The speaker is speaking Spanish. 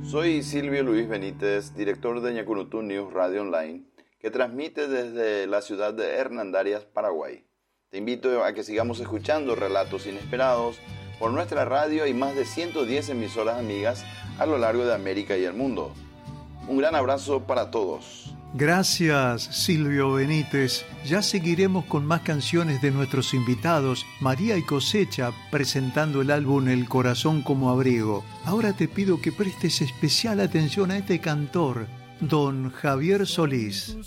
Soy Silvio Luis Benítez, director de Ñacurutú News Radio Online, que transmite desde la ciudad de Hernandarias, Paraguay. Te invito a que sigamos escuchando relatos inesperados por nuestra radio y más de 110 emisoras amigas a lo largo de América y el mundo. Un gran abrazo para todos. Gracias, Silvio Benítez. Ya seguiremos con más canciones de nuestros invitados, María y Cosecha, presentando el álbum El Corazón como Abrigo. Ahora te pido que prestes especial atención a este cantor, don Javier Solís.